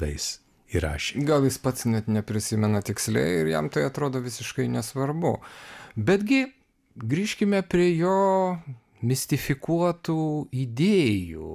kada jis įrašė. Gal jis pats net neprisimena tiksliai ir jam tai atrodo visiškai nesvarbu. Betgi grįžkime prie jo mistifikuotų idėjų.